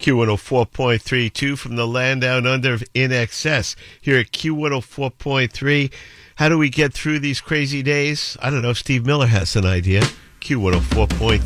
Q104.32 from the land down under of In Excess. Here at Q104.3, how do we get through these crazy days? I don't know. Steve Miller has an idea. Q104.3.